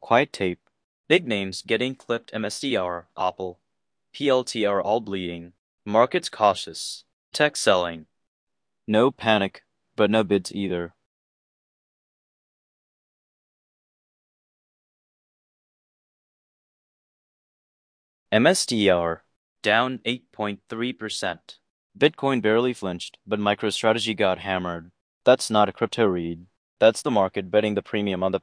Quiet tape. Big names getting clipped MSTR, Apple. PLTR all bleeding. Markets cautious. Tech selling. No panic, but no bids either. MSTR down 8.3%. Bitcoin barely flinched, but MicroStrategy got hammered. That's not a crypto read. That's the market betting the premium on the